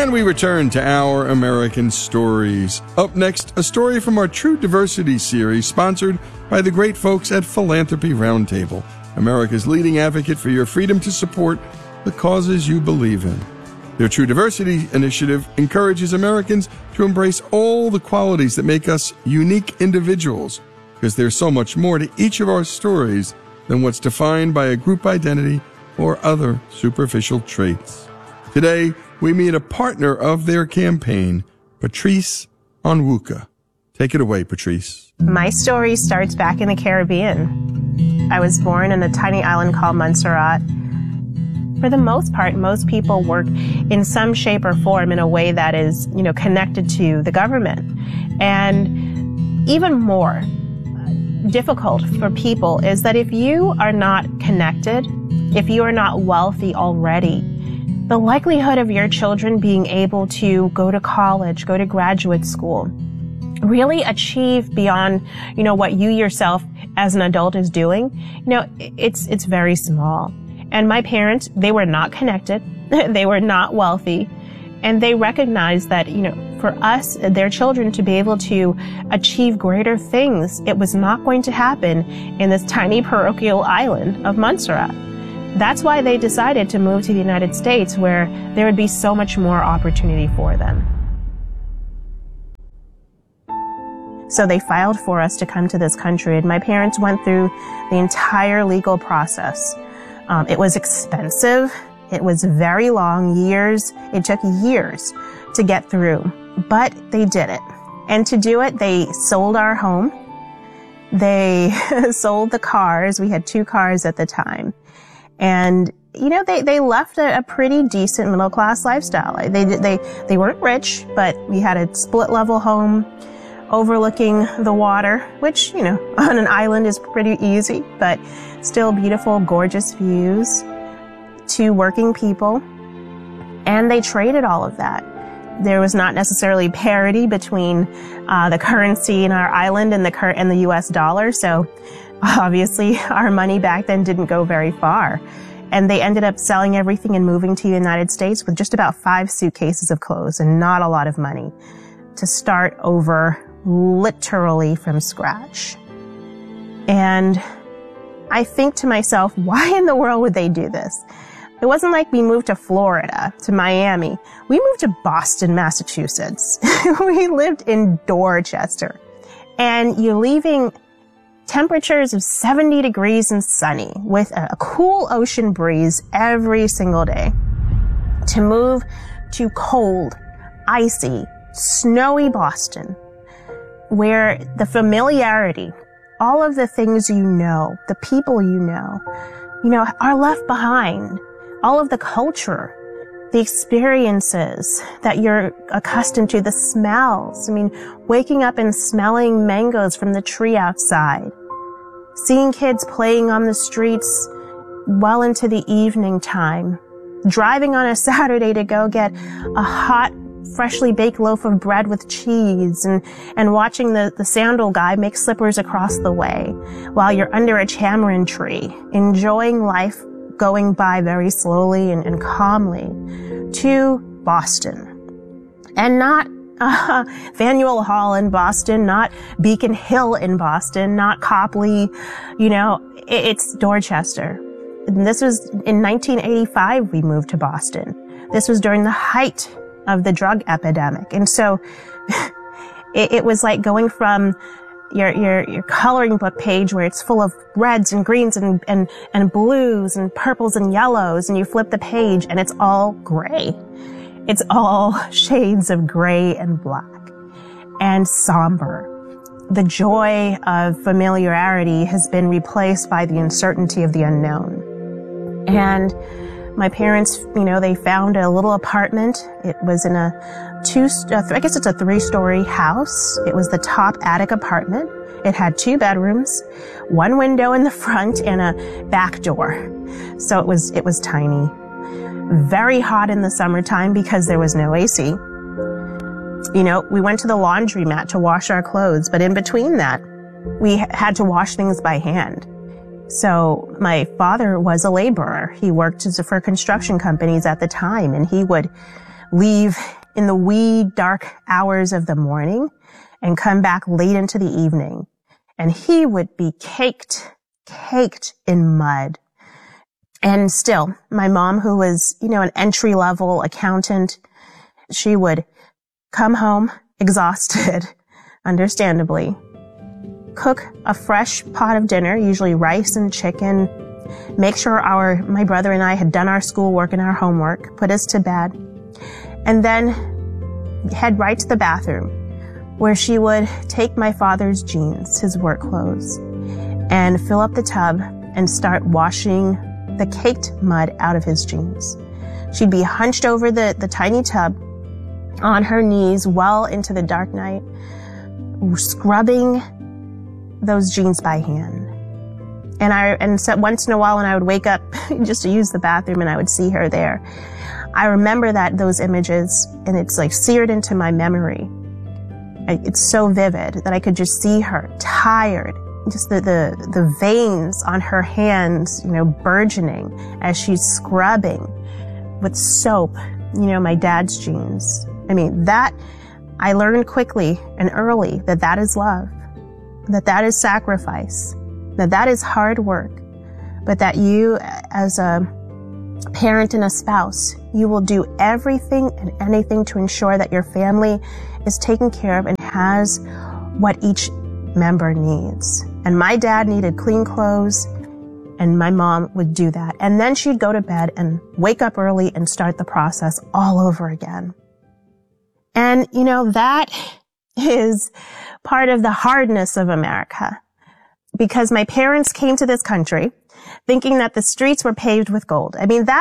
And we return to Our American Stories. Up next, a story from our True Diversity series, sponsored by the great folks at Philanthropy Roundtable, America's leading advocate for your freedom to support the causes you believe in. Their True Diversity initiative encourages Americans to embrace all the qualities that make us unique individuals, because there's so much more to each of our stories than what's defined by a group identity or other superficial traits. Today, we meet a partner of their campaign, Patrice Onwuka. Take it away, Patrice. My story starts back in the Caribbean. I was born in a tiny island called Montserrat. For the most part, most people work in some shape or form in a way that is, connected to the government. And even more difficult for people is that if you are not connected, if you are not wealthy already, the likelihood of your children being able to go to college, go to graduate school, really achieve beyond, what you yourself as an adult is doing, it's very small. And my parents, they were not connected. They were not wealthy. And they recognized that, for us, their children, to be able to achieve greater things, it was not going to happen in this tiny parochial island of Montserrat. That's why they decided to move to the United States, where there would be so much more opportunity for them. So they filed for us to come to this country, and my parents went through the entire legal process. It was expensive. It was very long, years. It took years to get through, but they did it. And to do it, they sold our home. They sold the cars. We had 2 cars at the time. And, they left a pretty decent middle-class lifestyle. They weren't rich, but we had a split-level home overlooking the water, which, on an island is pretty easy, but still beautiful, gorgeous views. 2 working people. And they traded all of that. There was not necessarily parity between the currency in our island and the U.S. dollar, so obviously our money back then didn't go very far. And they ended up selling everything and moving to the United States with just about 5 suitcases of clothes and not a lot of money to start over literally from scratch. And I think to myself, why in the world would they do this? It wasn't like we moved to Florida, to Miami. We moved to Boston, Massachusetts. We lived in Dorchester. And you're leaving temperatures of 70 degrees and sunny with a cool ocean breeze every single day to move to cold, icy, snowy Boston, where the familiarity, all of the things the people are left behind. All of the culture, the experiences that you're accustomed to, the smells. Waking up and smelling mangoes from the tree outside, seeing kids playing on the streets well into the evening time, driving on a Saturday to go get a hot, freshly baked loaf of bread with cheese and watching the sandal guy make slippers across the way while you're under a tamarind tree, enjoying life going by very slowly and calmly, to Boston. And not Faneuil Hall in Boston, not Beacon Hill in Boston, not Copley, it's Dorchester. And this was in 1985 we moved to Boston. This was during the height of the drug epidemic. And so it was like going from your coloring book page where it's full of reds and greens and blues and purples and yellows, and you flip the page and it's all gray. It's all shades of gray and black and somber. The joy of familiarity has been replaced by the uncertainty of the unknown. And my parents, they found a little apartment. It was in I guess it's a 3-story house. It was the top attic apartment. It had 2 bedrooms, 1 window in the front, and a back door. So it was tiny. Very hot in the summertime because there was no AC. We went to the laundromat to wash our clothes, but in between that, we had to wash things by hand. So my father was a laborer. He worked for construction companies at the time, and he would leave in the wee dark hours of the morning and come back late into the evening. And he would be caked in mud. And still, my mom, who was, an entry-level accountant, she would come home exhausted, understandably, cook a fresh pot of dinner, usually rice and chicken, make sure my brother and I had done our schoolwork and our homework, put us to bed, and then head right to the bathroom, where she would take my father's jeans, his work clothes, and fill up the tub and start washing the caked mud out of his jeans. She'd be hunched over the tiny tub on her knees well into the dark night, scrubbing those jeans by hand. And so once in a while when I would wake up just to use the bathroom and I would see her there, I remember those images, and it's like seared into my memory. It's so vivid that I could just see her tired, just the veins on her hands, burgeoning as she's scrubbing with soap, my dad's jeans. That I learned quickly and early that is love, that is sacrifice, that is hard work, but that you as a parent and a spouse, you will do everything and anything to ensure that your family is taken care of and has what each member needs. And my dad needed clean clothes, and my mom would do that. And then she'd go to bed and wake up early and start the process all over again. And, that is part of the hardness of America, because my parents came to this country thinking that the streets were paved with gold.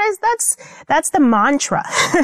That's the mantra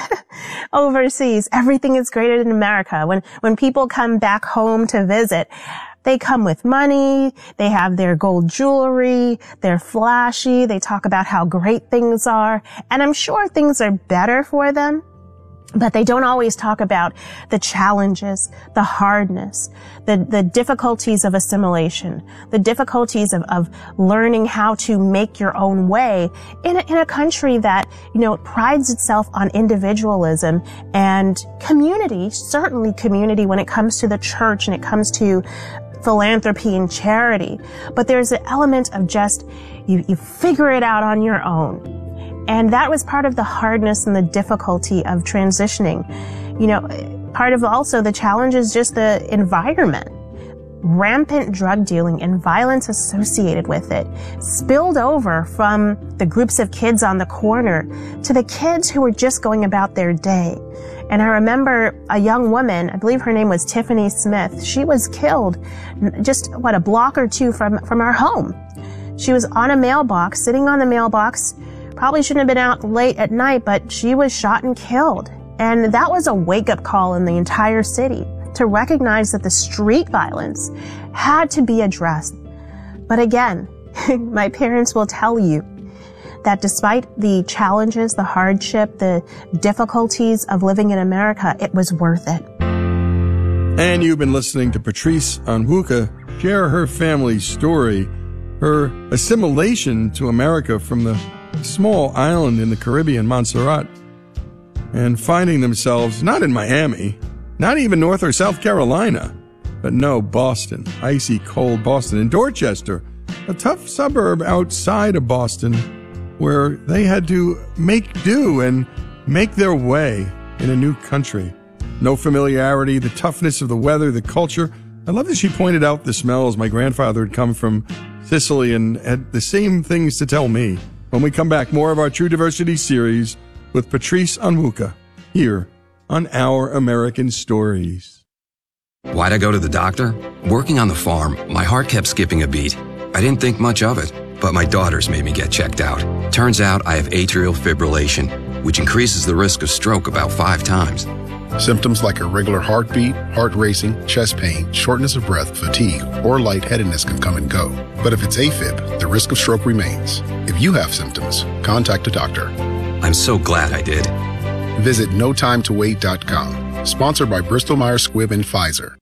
overseas. Everything is greater in America. When people come back home to visit, they come with money, they have their gold jewelry, they're flashy, they talk about how great things are, and I'm sure things are better for them. But they don't always talk about the challenges, the hardness, the difficulties of assimilation, the difficulties of learning how to make your own way in a country that, prides itself on individualism and community, certainly community when it comes to the church and it comes to philanthropy and charity. But there's an element of just, you figure it out on your own. And that was part of the hardness and the difficulty of transitioning. Part of also the challenge is just the environment. Rampant drug dealing and violence associated with it spilled over from the groups of kids on the corner to the kids who were just going about their day. And I remember a young woman, I believe her name was Tiffany Smith. She was killed just, a block or two from our home. She was on a mailbox, sitting on the mailbox. Probably shouldn't have been out late at night, but she was shot and killed. And that was a wake-up call in the entire city to recognize that the street violence had to be addressed. But again, my parents will tell you that despite the challenges, the hardship, the difficulties of living in America, it was worth it. And you've been listening to Patrice Onwuka share her family's story, her assimilation to America from the small island in the Caribbean, Montserrat, and finding themselves not in Miami, not even North or South Carolina, but no, Boston, icy cold Boston, in Dorchester, a tough suburb outside of Boston, where they had to make do and make their way in a new country. No familiarity, the toughness of the weather, the culture. I love that she pointed out the smells. My grandfather had come from Sicily and had the same things to tell me. When we come back, more of our True Diversity series with Patrice Onwuka here on Our American Stories. Why'd I go to the doctor? Working on the farm, my heart kept skipping a beat. I didn't think much of it, but my daughters made me get checked out. Turns out I have atrial fibrillation, which increases the risk of stroke about 5 times. Symptoms like irregular heartbeat, heart racing, chest pain, shortness of breath, fatigue, or lightheadedness can come and go. But if it's AFib, the risk of stroke remains. If you have symptoms, contact a doctor. I'm so glad I did. Visit notimetowait.com. Sponsored by Bristol Myers Squibb and Pfizer.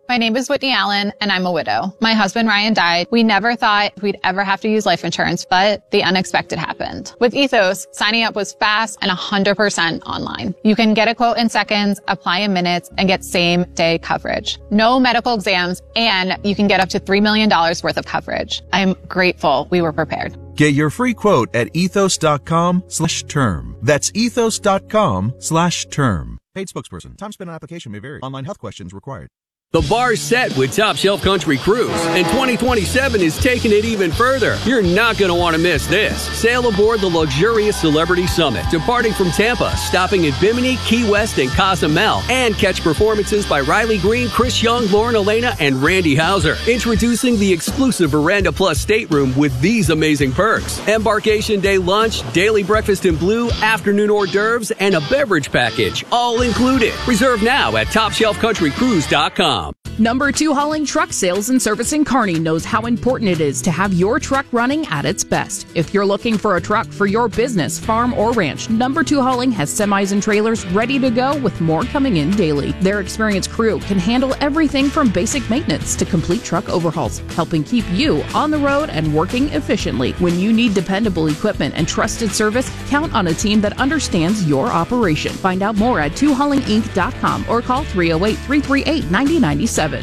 My name is Whitney Allen, and I'm a widow. My husband, Ryan, died. We never thought we'd ever have to use life insurance, but the unexpected happened. With Ethos, signing up was fast and 100% online. You can get a quote in seconds, apply in minutes, and get same-day coverage. No medical exams, and you can get up to $3 million worth of coverage. I'm grateful we were prepared. Get your free quote at ethos.com/term. That's ethos.com/term. Paid spokesperson. Time spent on application may vary. Online health questions required. The bar's set with Top Shelf Country Cruise, and 2027 is taking it even further. You're not going to want to miss this. Sail aboard the luxurious Celebrity Summit, departing from Tampa, stopping at Bimini, Key West, and Cozumel, and catch performances by Riley Green, Chris Young, Lauren Elena, and Randy Hauser. Introducing the exclusive Veranda Plus stateroom with these amazing perks: embarkation day lunch, daily breakfast in blue, afternoon hors d'oeuvres, and a beverage package, all included. Reserve now at TopShelfCountryCruise.com. Number 2 Hauling Truck Sales and Service in Kearney knows how important it is to have your truck running at its best. If you're looking for a truck for your business, farm, or ranch, Number 2 Hauling has semis and trailers ready to go with more coming in daily. Their experienced crew can handle everything from basic maintenance to complete truck overhauls, helping keep you on the road and working efficiently. When you need dependable equipment and trusted service, count on a team that understands your operation. Find out more at 2haulinginc.com or call 308-338-9097.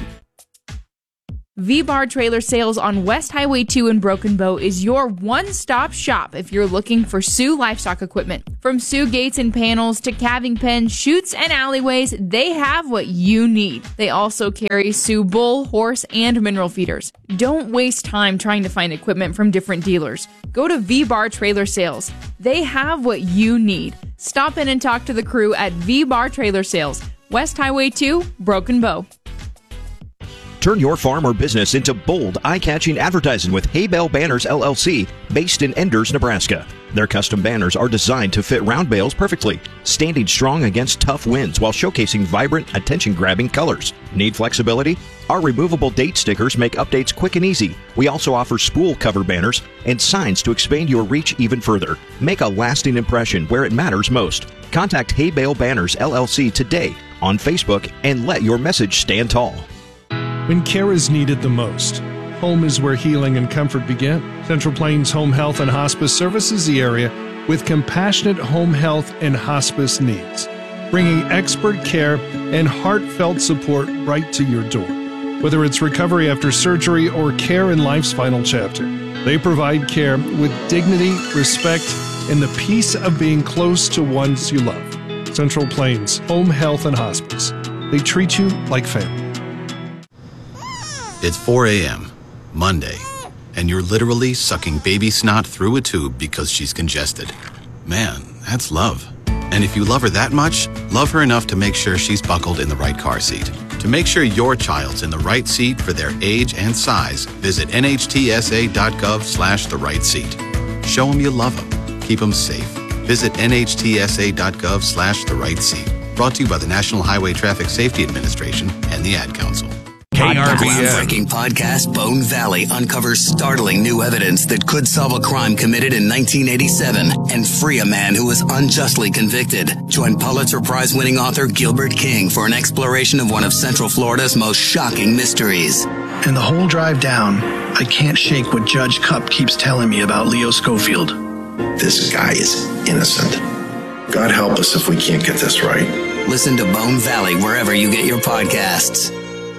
V-Bar Trailer Sales on West Highway 2 in Broken Bow is your one-stop shop if you're looking for Sioux livestock equipment. From Sioux gates and panels to calving pens, chutes, and alleyways, they have what you need. They also carry Sioux bull, horse, and mineral feeders. Don't waste time trying to find equipment from different dealers. Go to V-Bar Trailer Sales. They have what you need. Stop in and talk to the crew at V-Bar Trailer Sales, West Highway 2, Broken Bow. Turn your farm or business into bold, eye-catching advertising with Hay Bale Banners, LLC, based in Enders, Nebraska. Their custom banners are designed to fit round bales perfectly, standing strong against tough winds while showcasing vibrant, attention-grabbing colors. Need flexibility? Our removable date stickers make updates quick and easy. We also offer spool cover banners and signs to expand your reach even further. Make a lasting impression where it matters most. Contact Hay Bale Banners, LLC today on Facebook and let your message stand tall. When care is needed the most, home is where healing and comfort begin. Central Plains Home Health and Hospice services the area with compassionate home health and hospice needs, bringing expert care and heartfelt support right to your door. Whether it's recovery after surgery or care in life's final chapter, they provide care with dignity, respect, and the peace of being close to ones you love. Central Plains Home Health and Hospice. They treat you like family. It's 4 a.m., Monday, and you're literally sucking baby snot through a tube because she's congested. Man, that's love. And if you love her that much, love her enough to make sure she's buckled in the right car seat. To make sure your child's in the right seat for their age and size, visit nhtsa.gov/the right seat. Show them you love them. Keep them safe. Visit nhtsa.gov/the right seat. Brought to you by the National Highway Traffic Safety Administration and the Ad Council. Groundbreaking podcast Bone Valley uncovers startling new evidence that could solve a crime committed in 1987 and free a man who was unjustly convicted. Join Pulitzer Prize-winning author Gilbert King for an exploration of one of Central Florida's most shocking mysteries. And the whole drive down, I can't shake what Judge Cupp keeps telling me about Leo Schofield. This guy is innocent. God help us if we can't get this right. Listen to Bone Valley wherever you get your podcasts.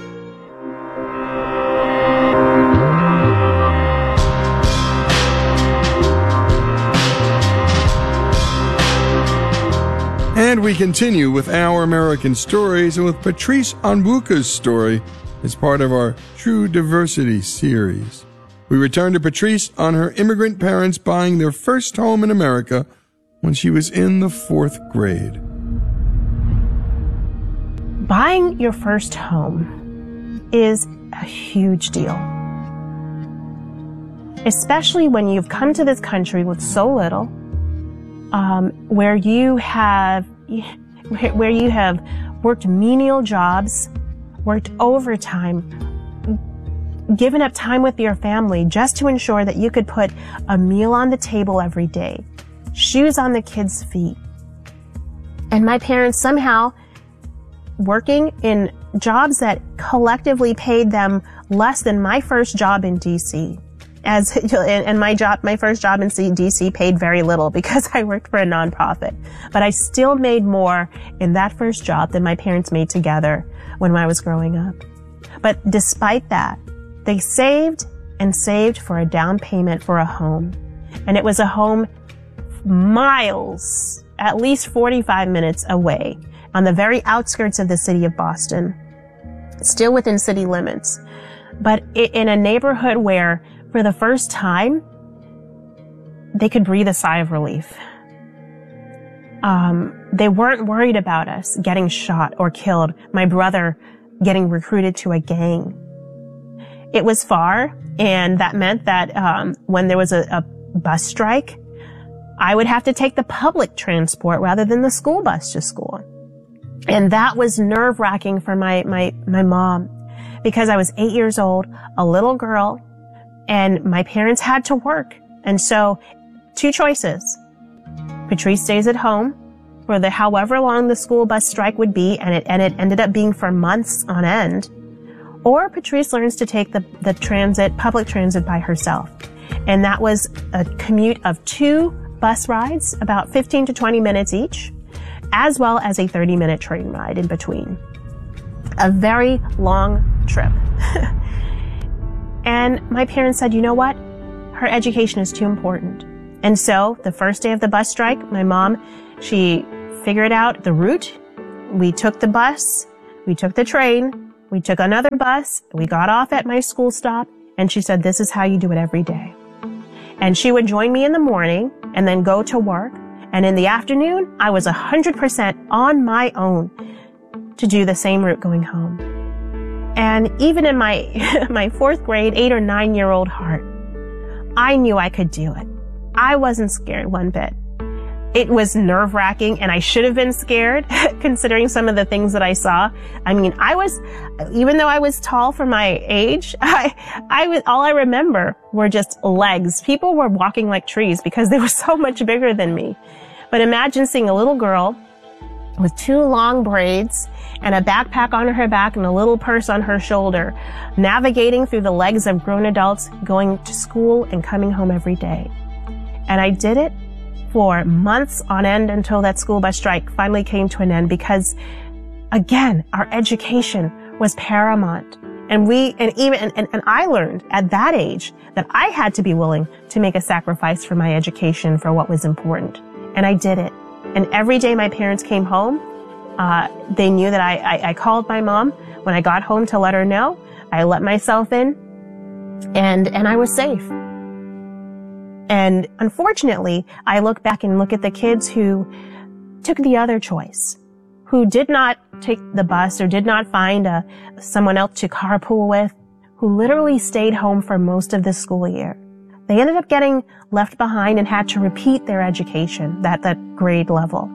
And we continue with Our American Stories and with Patrice Onwuka's story as part of our True Diversity series. We return to Patrice on her immigrant parents buying their first home in America when she was in the 4th grade. Buying your first home is a huge deal, especially when you've come to this country with so little, where you have worked menial jobs, worked overtime, given up time with your family just to ensure that you could put a meal on the table every day, shoes on the kids' feet. And my parents somehow working in jobs that collectively paid them less than my first job in DC. And my first job in DC paid very little because I worked for a nonprofit. But I still made more in that first job than my parents made together when I was growing up. But despite that, they saved and saved for a down payment for a home. And it was a home miles, at least 45 minutes away, on the very outskirts of the city of Boston, still within city limits, but in a neighborhood where, for the first time, they could breathe a sigh of relief. They weren't worried about us getting shot or killed, my brother getting recruited to a gang. It was far, and that meant that when there was a bus strike, I would have to take the public transport rather than the school bus to school. And that was nerve-wracking for my mom, because I was 8 years old, a little girl, and my parents had to work. And so, two choices. Patrice stays at home for however long the school bus strike would be, and it ended up being for months on end. Or Patrice learns to take the public transit by herself. And that was a commute of 2 bus rides, about 15 to 20 minutes each, as well as a 30-minute train ride in between. A very long trip. And my parents said, you know what? Her education is too important. And so the first day of the bus strike, my mom, she figured out the route. We took the bus, we took the train, we took another bus, we got off at my school stop, and she said, this is how you do it every day. And she would join me in the morning and then go to work. And in the afternoon, I was 100% on my own to do the same route going home. And even in my 4th grade, 8 or 9-year-old heart, I knew I could do it. I wasn't scared one bit. It was nerve-wracking, and I should have been scared considering some of the things that I saw. I mean, even though I was tall for my age, all I remember were just legs. People were walking like trees because they were so much bigger than me. But imagine seeing a little girl with 2 long braids and a backpack on her back and a little purse on her shoulder, navigating through the legs of grown adults, going to school and coming home every day. And I did it for months on end until that school bus strike finally came to an end, because again, our education was paramount. And I learned at that age that I had to be willing to make a sacrifice for my education for what was important. And I did it. And every day my parents came home, they knew that I called my mom when I got home to let her know. I let myself in, and I was safe. And unfortunately, I look back and look at the kids who took the other choice, who did not take the bus or did not find someone else to carpool with, who literally stayed home for most of the school year. They ended up getting left behind and had to repeat their education, that grade level.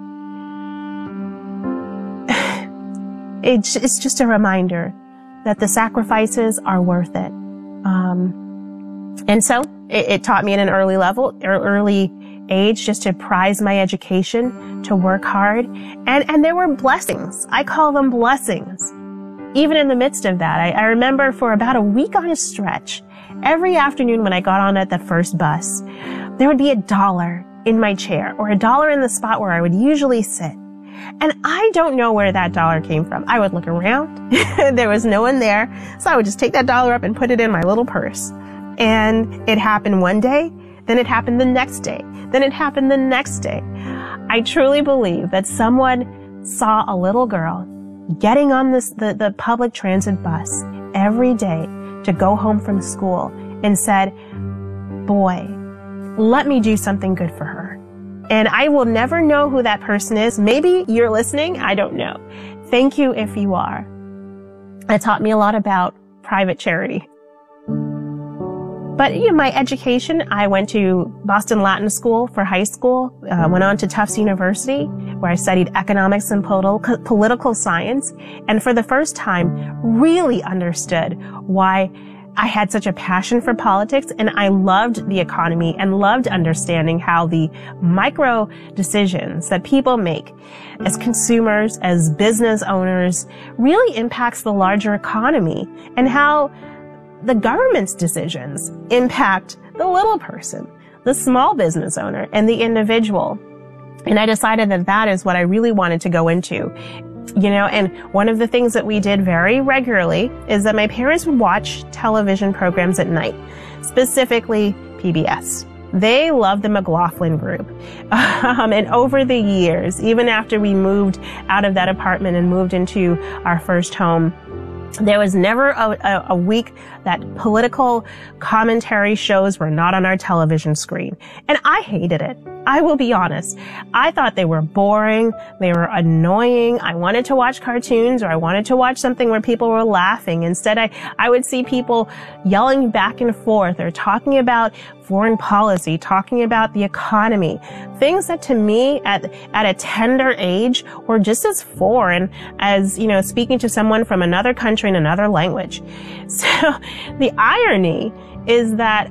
It's just a reminder that the sacrifices are worth it. And so it taught me at an early age, just to prize my education, to work hard. And there were blessings. I call them blessings. Even in the midst of that, I remember for about a week on a stretch, every afternoon when I got on at the first bus, there would be $1 in my chair or $1 in the spot where I would usually sit. And I don't know where that $1 came from. I would look around. There was no one there. So I would just take that $1 up and put it in my little purse. And it happened one day, then it happened the next day, then it happened the next day. I truly believe that someone saw a little girl getting on the public transit bus every day to go home from school and said, boy, let me do something good for her. And I will never know who that person is. Maybe you're listening. I don't know. Thank you if you are. It taught me a lot about private charity. But, my education, I went to Boston Latin School for high school, went on to Tufts University, where I studied economics and political science, and for the first time really understood why I had such a passion for politics, and I loved the economy and loved understanding how the micro decisions that people make as consumers, as business owners, really impacts the larger economy, and how the government's decisions impact the little person, the small business owner, and the individual. And I decided that that is what I really wanted to go into. You know, and one of the things that we did very regularly is that my parents would watch television programs at night, specifically PBS. They loved the McLaughlin Group. And over the years, even after we moved out of that apartment and moved into our first home, there was never a week that political commentary shows were not on our television screen. And I hated it. I will be honest. I thought they were boring. They were annoying. I wanted to watch cartoons, or I wanted to watch something where people were laughing. Instead, I would see people yelling back and forth or talking about foreign policy, talking about the economy, things that to me at a tender age were just as foreign as, you know, speaking to someone from another country in another language. So the irony is that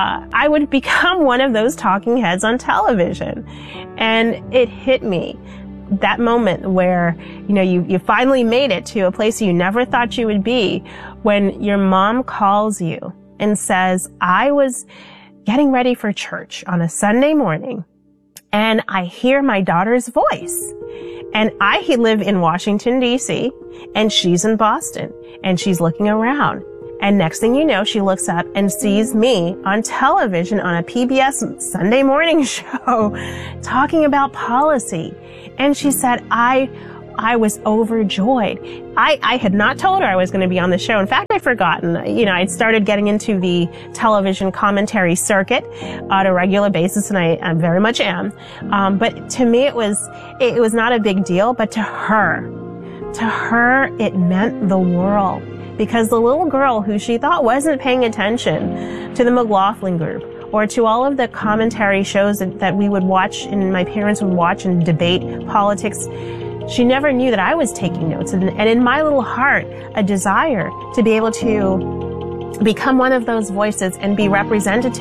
I would become one of those talking heads on television. And it hit me, that moment where, you know, you finally made it to a place you never thought you would be, when your mom calls you and says, I was getting ready for church on a Sunday morning, and I hear my daughter's voice. And I live in Washington, D.C., and she's in Boston, and she's looking around. And next thing you know, she looks up and sees me on television on a PBS Sunday morning show talking about policy. And she said, I was overjoyed. I had not told her I was going to be on the show. In fact, I'd forgotten. You know, I'd started getting into the television commentary circuit on a regular basis, and I very much am. But to me, it was not a big deal, but to her, it meant the world. Because the little girl who she thought wasn't paying attention to the McLaughlin Group or to all of the commentary shows that we would watch and my parents would watch and debate politics, she never knew that I was taking notes. And in my little heart, a desire to be able to become one of those voices and be representative